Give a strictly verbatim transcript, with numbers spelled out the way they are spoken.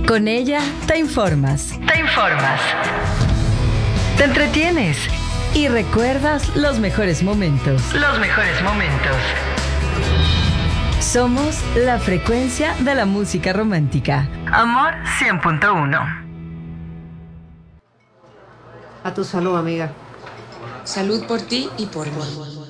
Con ella te informas. Te informas. Te entretienes. Y recuerdas los mejores momentos. Los mejores momentos. Somos la frecuencia de la música romántica. Amor cien punto uno. A tu salud, amiga. Salud por ti y por mí.